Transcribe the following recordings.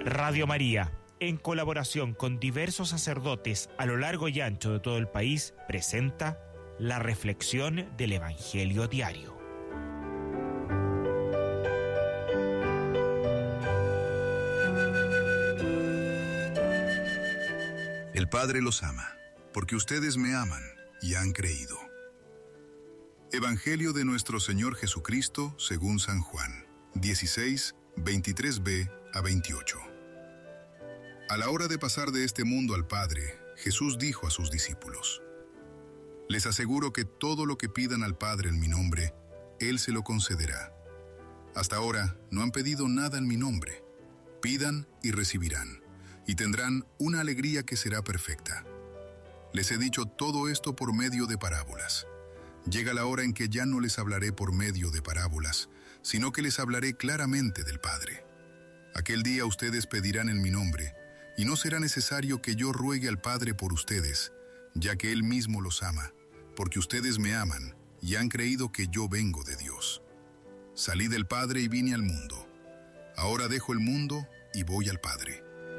Radio María, en colaboración con diversos sacerdotes a lo largo y ancho de todo el país, presenta la reflexión del Evangelio diario. El Padre los ama, porque ustedes me aman y han creído. Evangelio de nuestro Señor Jesucristo según San Juan, 16, 23b a 28. A la hora de pasar de este mundo al Padre, Jesús dijo a sus discípulos: Les aseguro que todo lo que pidan al Padre en mi nombre, Él se lo concederá. Hasta ahora no han pedido nada en mi nombre. Pidan y recibirán, y tendrán una alegría que será perfecta. Les he dicho todo esto por medio de parábolas. Llega la hora en que ya no les hablaré por medio de parábolas, sino que les hablaré claramente del Padre. Aquel día ustedes pedirán en mi nombre, y no será necesario que yo ruegue al Padre por ustedes, ya que Él mismo los ama, porque ustedes me aman y han creído que yo vengo de Dios. Salí del Padre y vine al mundo. Ahora dejo el mundo y voy al Padre.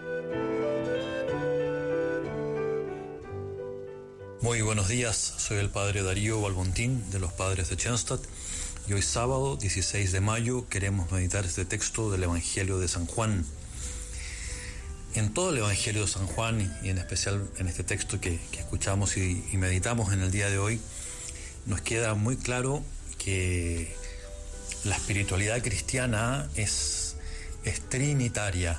Muy buenos días, soy el Padre Darío Balbontín de los Padres de Schoenstatt y hoy sábado 16 de mayo queremos meditar este texto del Evangelio de San Juan. En todo el Evangelio de San Juan y en especial en este texto que escuchamos y meditamos en el día de hoy, nos queda muy claro que la espiritualidad cristiana es trinitaria.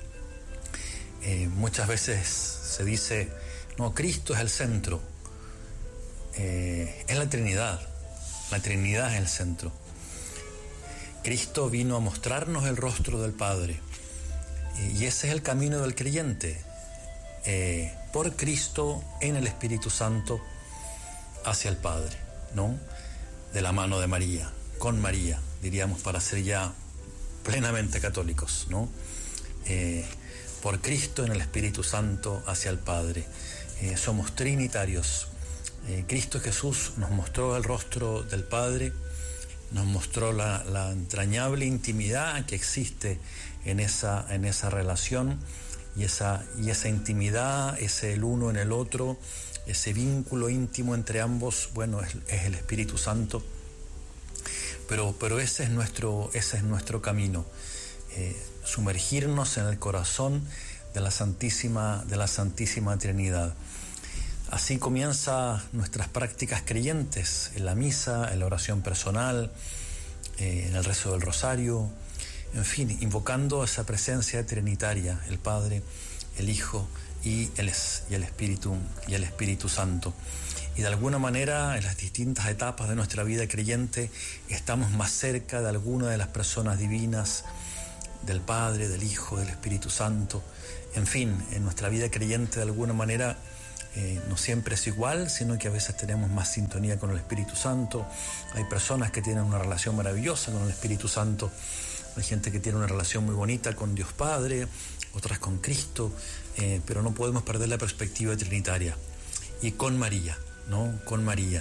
Muchas veces se dice: no, Cristo es el centro. Es la Trinidad es el centro. Cristo vino a mostrarnos el rostro del Padre, y ese es el camino del creyente, por Cristo, en el Espíritu Santo, hacia el Padre, ¿no? De la mano de María, con María, diríamos, para ser ya plenamente católicos, ¿no? Por Cristo, en el Espíritu Santo, hacia el Padre. Somos trinitarios. Cristo Jesús nos mostró el rostro del Padre, nos mostró la entrañable intimidad que existe en esa relación, y esa intimidad, ese el uno en el otro, ese vínculo íntimo entre ambos, bueno, es el Espíritu Santo. Pero ese es nuestro camino, sumergirnos en el corazón de la Santísima Trinidad. Así comienzan nuestras prácticas creyentes, en la misa, en la oración personal, en el rezo del rosario, en fin, invocando esa presencia trinitaria, el Padre, el Hijo y el Espíritu Santo. Y de alguna manera, en las distintas etapas de nuestra vida creyente, estamos más cerca de alguna de las personas divinas, del Padre, del Hijo, del Espíritu Santo. En fin, en nuestra vida creyente, de alguna manera, no siempre es igual, sino que a veces tenemos más sintonía con el Espíritu Santo. Hay personas que tienen una relación maravillosa con el Espíritu Santo. Hay gente que tiene una relación muy bonita con Dios Padre, otras con Cristo, pero no podemos perder la perspectiva trinitaria. Y con María, ¿no? Con María.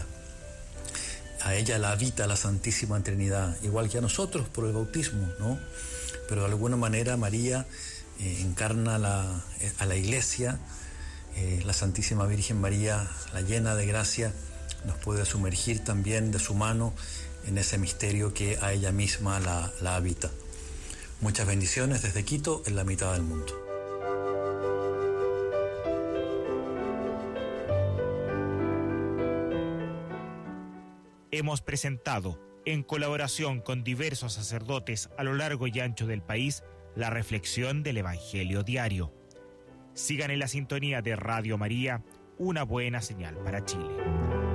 A ella la habita la Santísima Trinidad, igual que a nosotros por el bautismo, ¿no? Pero de alguna manera María encarna a la Iglesia. La Santísima Virgen María, la llena de gracia, nos puede sumergir también de su mano en ese misterio que a ella misma la habita. Muchas bendiciones desde Quito, en la mitad del mundo. Hemos presentado, en colaboración con diversos sacerdotes a lo largo y ancho del país, la reflexión del Evangelio diario. Sigan en la sintonía de Radio María, una buena señal para Chile.